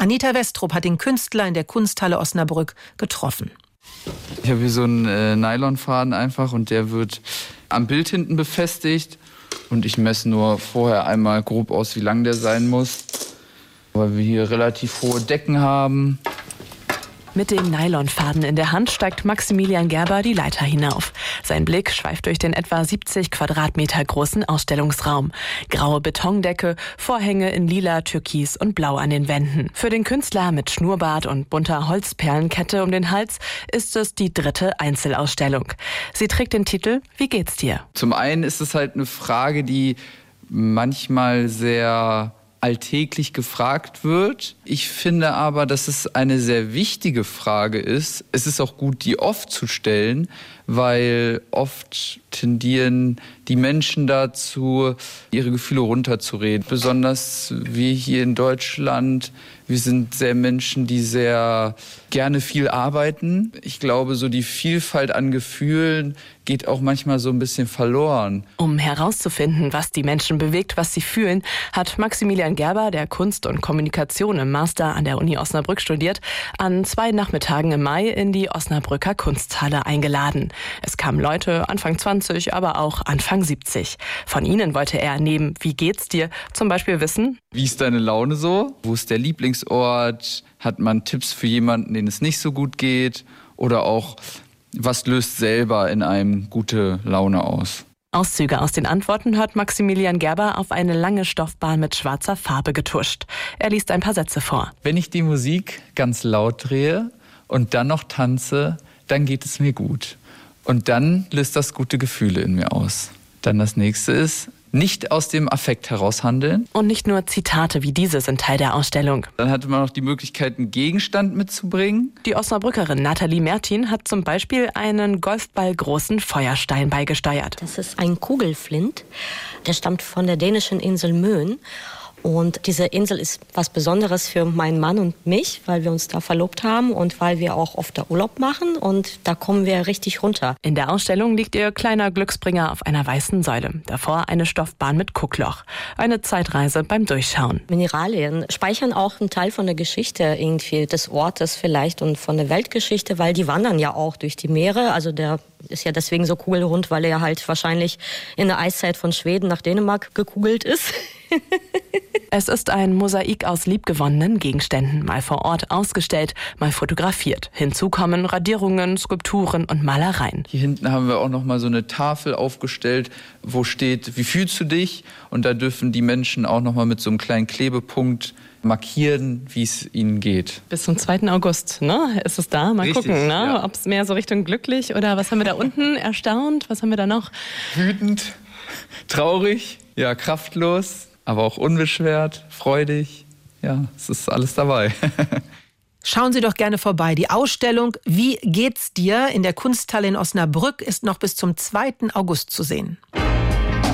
Anita Westrup hat den Künstler in der Kunsthalle Osnabrück getroffen. Ich habe hier so einen Nylonfaden einfach und der wird am Bild hinten befestigt. Und ich messe nur vorher einmal grob aus, wie lang der sein muss. Weil wir hier relativ hohe Decken haben. Mit dem Nylonfaden in der Hand steigt Maximilian Gerber die Leiter hinauf. Sein Blick schweift durch den etwa 70 Quadratmeter großen Ausstellungsraum. Graue Betondecke, Vorhänge in lila, türkis und blau an den Wänden. Für den Künstler mit Schnurrbart und bunter Holzperlenkette um den Hals ist es die 3. Einzelausstellung. Sie trägt den Titel »Wie geht's dir?». Zum einen ist es halt eine Frage, die manchmal sehr alltäglich gefragt wird. Ich finde aber, dass es eine sehr wichtige Frage ist. Es ist auch gut, die oft zu stellen, weil oft tendieren die Menschen dazu, ihre Gefühle runterzureden. Besonders wir hier in Deutschland, wir sind sehr Menschen, die sehr gerne viel arbeiten. Ich glaube, so die Vielfalt an Gefühlen geht auch manchmal so ein bisschen verloren. Um herauszufinden, was die Menschen bewegt, was sie fühlen, hat Maximilian Gerber, der Kunst und Kommunikation im Master an der Uni Osnabrück studiert, an 2 Nachmittagen im Mai in die Osnabrücker Kunsthalle eingeladen. Es kamen Leute Anfang 20, aber auch Anfang 70. Von ihnen wollte er neben »Wie geht's dir?« zum Beispiel wissen: Wie ist deine Laune so? Wo ist der Lieblingsort? Hat man Tipps für jemanden, den es nicht so gut geht? Oder auch, was löst selber in einem gute Laune aus? Auszüge aus den Antworten hat Maximilian Gerber auf eine lange Stoffbahn mit schwarzer Farbe getuscht. Er liest ein paar Sätze vor. Wenn ich die Musik ganz laut drehe und dann noch tanze, dann geht es mir gut. Und dann löst das gute Gefühle in mir aus. Dann das nächste ist: nicht aus dem Affekt heraus handeln. Und nicht nur Zitate wie diese sind Teil der Ausstellung. Dann hatte man noch die Möglichkeit, einen Gegenstand mitzubringen. Die Osnabrückerin Nathalie Mertin hat zum Beispiel einen golfballgroßen Feuerstein beigesteuert. Das ist ein Kugelflint, der stammt von der dänischen Insel Möen. Und diese Insel ist was Besonderes für meinen Mann und mich, weil wir uns da verlobt haben und weil wir auch oft da Urlaub machen. Und da kommen wir richtig runter. In der Ausstellung liegt ihr kleiner Glücksbringer auf einer weißen Säule. Davor eine Stoffbahn mit Guckloch. Eine Zeitreise beim Durchschauen. Mineralien speichern auch einen Teil von der Geschichte irgendwie des Ortes vielleicht und von der Weltgeschichte, weil die wandern ja auch durch die Meere. Also der ist ja deswegen so kugelrund, weil er halt wahrscheinlich in der Eiszeit von Schweden nach Dänemark gekugelt ist. Es ist ein Mosaik aus liebgewonnenen Gegenständen, mal vor Ort ausgestellt, mal fotografiert. Hinzu kommen Radierungen, Skulpturen und Malereien. Hier hinten haben wir auch noch mal so eine Tafel aufgestellt, wo steht: Wie fühlst du dich? Und da dürfen die Menschen auch noch mal mit so einem kleinen Klebepunkt markieren, wie es ihnen geht. Bis zum 2. August, ne? Ist es da? Mal Richtig, gucken, ne? ja. Ob es mehr so Richtung glücklich oder was haben wir da unten? Erstaunt? Was haben wir da noch? Wütend, traurig, ja, kraftlos, aber auch unbeschwert, freudig. Ja, es ist alles dabei. Schauen Sie doch gerne vorbei. Die Ausstellung »Wie geht's dir?« in der Kunsthalle in Osnabrück ist noch bis zum 2. August zu sehen.